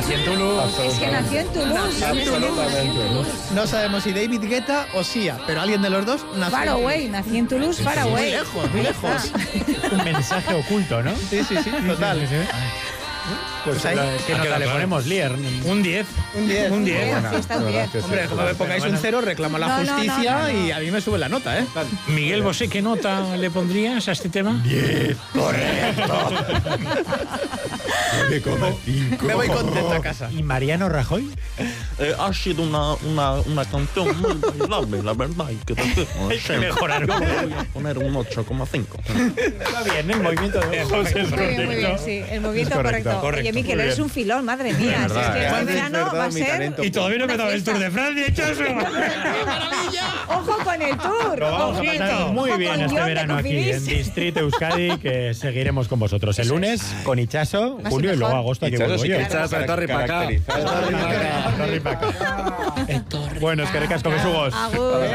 nació en Toulouse. Es que nació en Toulouse. Absolutamente. No sabemos si David Guetta o Sia, pero alguien de los dos nació en Faraway, nací en Toulouse, Faraway. Muy lejos, muy lejos. Un mensaje oculto, ¿no? Sí, total. Sí. Pues ahí, ¿qué nota le ponemos, Lier? Un 10. Un 10. Un 10. Sí, está La bien. verdad que sí. Hombre, como me pongáis un 0, reclamo la No, no, justicia no. y a mí me sube la nota, ¿eh? Miguel Bosé, ¿qué nota le pondrías a este tema? 10. Correcto. 9,5. Me voy contento a casa. ¿Y Mariano Rajoy? Ha sido una canción muy bailable, la verdad. Y que Hay que mejorar. Yo le voy a poner un 8,5. Va bien, el movimiento de ojos es Muy bien, sí. El movimiento correcto. Oye, Miquel, eres un filón, madre mía. Si es que este verano va a ser... Y todavía no he empezado el Tour de Francia, Chaso. ¡Ojo con el tour! Lo vamos a pasar muy Ojo bien con este John de verano aquí Cofidis. en Distrito Euskadi, que seguiremos con vosotros. El lunes con Ichaso, Más y Julio y luego mejor. agosto aquí Ichazo vuelvo sí yo. que Ichazo, de Torri para acá. Torri pa' acá. Bueno, es que recasco besugos. Agur.